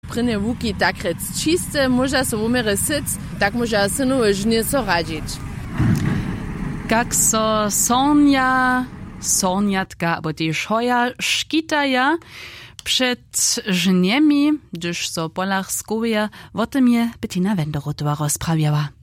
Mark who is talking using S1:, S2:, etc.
S1: prynje łuki tak rec čiste, może so umiere syc, tak może synowe żnie so radzić.
S2: Jak so sonjatka, abo też hoja szkitaja przed żniemi, gdyż so polach skowija, o tym je Bettina Wenderotowa rozprawiała.